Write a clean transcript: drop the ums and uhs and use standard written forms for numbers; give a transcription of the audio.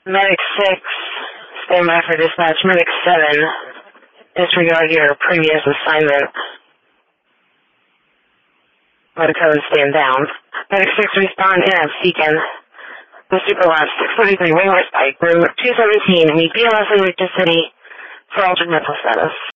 Medic 6, stand by for dispatch. Medic 7, disregard your previous assignment. Let the code stand down. Medic 6, respond in at Seekin. The Super Lab 633 Wingward Pike, room 217, meet BLS Leader to City for alternate mental status.